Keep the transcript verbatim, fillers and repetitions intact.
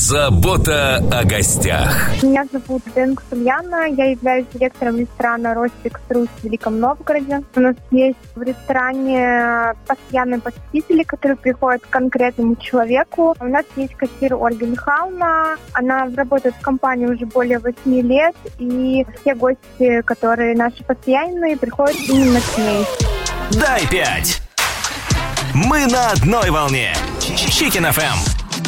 Забота о гостях. Меня зовут Денг Сульяна, я являюсь директором ресторана «Ростик Струс» в Великом Новгороде. У нас есть в ресторане постоянные посетители, которые приходят к конкретному человеку. У нас есть кассир Ольга Михайловна, она работает в компании уже более восьми лет, и все гости, которые наши постоянные, приходят именно к ней. Дай пять! Мы на одной волне. Chicken эф эм.